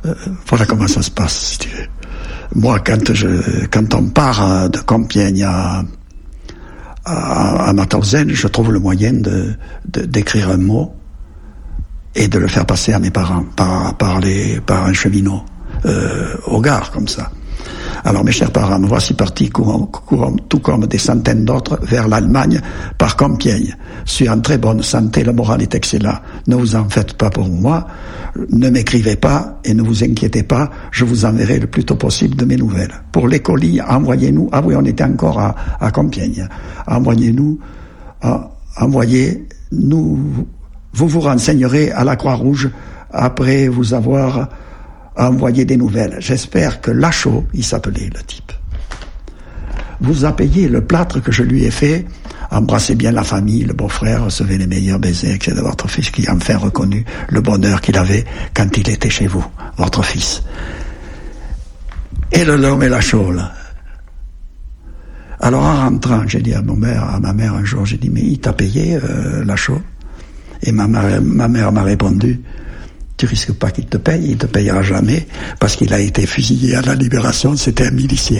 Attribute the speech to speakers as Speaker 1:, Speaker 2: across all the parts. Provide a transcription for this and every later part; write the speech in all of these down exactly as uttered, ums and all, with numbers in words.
Speaker 1: euh, voilà comment ça se passe, si tu veux. Moi, quand je, quand on part de Compiègne à, à, à Mauthausen, je trouve le moyen de, de, d'écrire un mot et de le faire passer à mes parents par, par, les, par un cheminot euh, au gare, comme ça. Alors, mes chers parents, me voici partis, courant, courant, tout comme des centaines d'autres, vers l'Allemagne, par Compiègne. Je suis en très bonne santé, le moral est excellent. Ne vous en faites pas pour moi, ne m'écrivez pas et ne vous inquiétez pas, je vous enverrai le plus tôt possible de mes nouvelles. Pour les colis, envoyez-nous, ah oui, on était encore à, à Compiègne, envoyez-nous, euh, envoyez-nous, vous vous renseignerez à la Croix-Rouge après vous avoir envoyé des nouvelles. J'espère que Lachaud, il s'appelait le type, vous a payé le plâtre que je lui ai fait. Embrassez bien la famille, le beau-frère, recevez les meilleurs baisers de votre fils qui a enfin reconnu le bonheur qu'il avait quand il était chez vous, votre fils. Et le l'homme et Lachaud, là. Alors en rentrant, j'ai dit à ma mère, à ma mère un jour, j'ai dit, mais il t'a payé, euh, Lachaud? Et ma, ma, ma mère m'a répondu, tu risques pas qu'il te paye, il te payera jamais, parce qu'il a été fusillé à la Libération, c'était un milicien.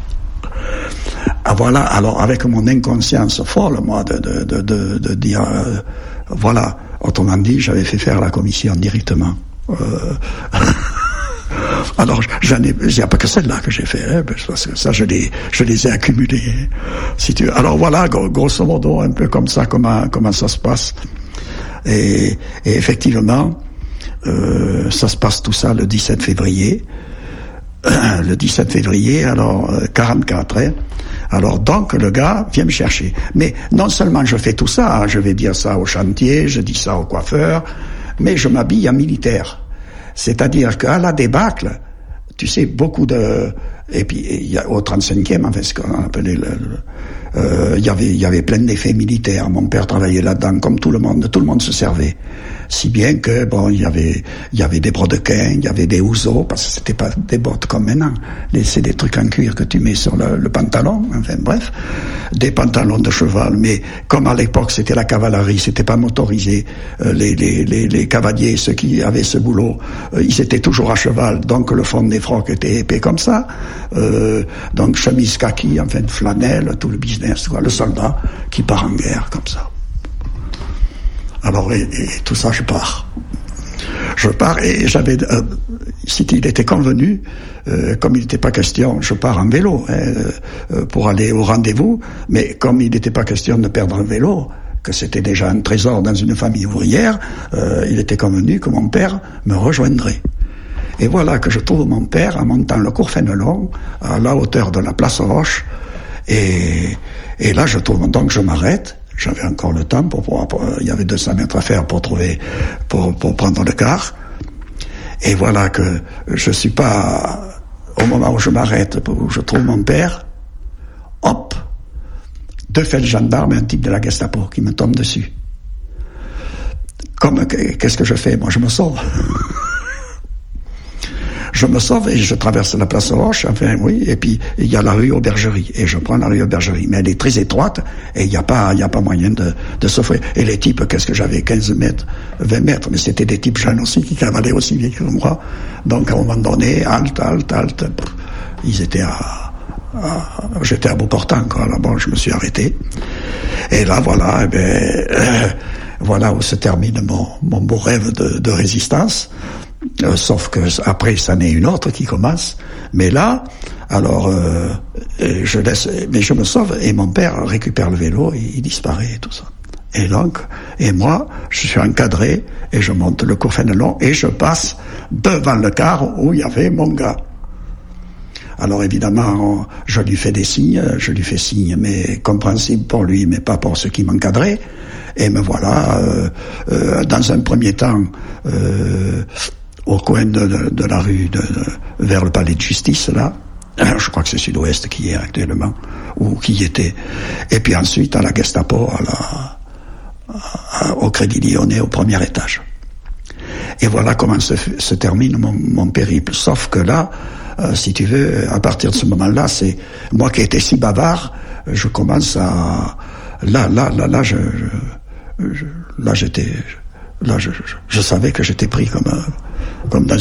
Speaker 1: Ah voilà, alors avec mon inconscience folle, moi, de, de, de, de, de dire, euh, voilà, autrement dit, j'avais fait faire la commission directement. Euh, alors, j'en ai, il n'y a pas que celle-là que j'ai fait, hein, parce que ça, je les, je les ai accumulées. Hein, si tu, alors voilà, grosso modo, un peu comme ça, comment, comment ça se passe. Et, et effectivement, euh, ça se passe tout ça le dix-sept février. Le dix-sept février, alors, euh, quarante-quatre, hein. Alors donc le gars vient me chercher. Mais non seulement je fais tout ça, hein, je vais dire ça au chantier, je dis ça au coiffeur, mais je m'habille en militaire. C'est-à-dire qu'à la débâcle, tu sais, beaucoup de... Et puis il y a au trente-cinquième, enfin ce qu'on appelait le... Il euh, y avait, il y avait plein d'effets militaires. Mon père travaillait là-dedans, comme tout le monde. Tout le monde se servait. Si bien que bon, il y avait, il y avait des brodequins, il y avait des houseaux, parce que c'était pas des bottes comme maintenant. C'est des trucs en cuir que tu mets sur le, le pantalon. Enfin bref, des pantalons de cheval. Mais comme à l'époque c'était la cavalerie, c'était pas motorisé. Euh, les, les, les, les cavaliers, ceux qui avaient ce boulot, euh, ils étaient toujours à cheval. Donc le fond des frocs était épais comme ça. Euh, donc chemise kaki, enfin flanelle, tout le business. Quoi, le soldat qui part en guerre comme ça. Alors et, et tout ça, je pars. Je pars et j'avais, euh, si il était convenu, euh, comme il n'était pas question, je pars en vélo hein, euh, pour aller au rendez-vous. Mais comme il n'était pas question de perdre un vélo, que c'était déjà un trésor dans une famille ouvrière, euh, il était convenu que mon père me rejoindrait. Et voilà que je trouve mon père en montant le cours Fénelon à la hauteur de la place Roche. Et, et là, je trouve, donc je m'arrête. J'avais encore le temps pour pouvoir, pour, il y avait deux cents mètres à faire pour trouver, pour, pour prendre le car. Et voilà que je suis pas, au moment où je m'arrête, où je trouve mon père, hop, deux feldgendarmes et un type de la Gestapo qui me tombe dessus. Comme, qu'est-ce que je fais? Moi, je me sauve. Je me sauve et je traverse la place Roche, enfin oui, et puis il y a la rue Aubergerie, et je prends la rue Aubergerie, mais elle est très étroite, et il n'y a pas, il y a pas moyen de, de s'offrir. Et les types, qu'est-ce que j'avais, quinze mètres, vingt mètres, mais c'était des types jeunes aussi, qui cavalaient aussi vite que moi, donc à un moment donné, halte, halte, halte, ils étaient à, à j'étais à bout portant, quoi, là bon, je me suis arrêté, et là, voilà, eh ben, euh, voilà où se termine mon, mon beau rêve de, de résistance. Euh, sauf que après, ça n'est une autre qui commence. Mais là, alors, euh, je laisse, mais je me sauve et mon père récupère le vélo et il disparaît et tout ça. Et donc, et moi, je suis encadré et je monte le cours Fénelon et je passe devant le car où il y avait mon gars. Alors évidemment, on, je lui fais des signes, je lui fais signe, mais compréhensible pour lui, mais pas pour ceux qui m'encadraient. Et me voilà, euh, euh, dans un premier temps, euh, au coin de, de, de la rue, de, de, vers le palais de justice, là. Je crois que c'est Sud-Ouest qui est actuellement, ou qui y était. Et puis ensuite, à la Gestapo, à la, à, au Crédit Lyonnais, au premier étage. Et voilà comment se, se termine mon, mon périple. Sauf que là, euh, si tu veux, à partir de ce moment-là, c'est moi qui étais si bavard, je commence à... Là, là, là, là, je... je, je là, j'étais... Là, je, je, je savais que j'étais pris comme, comme dans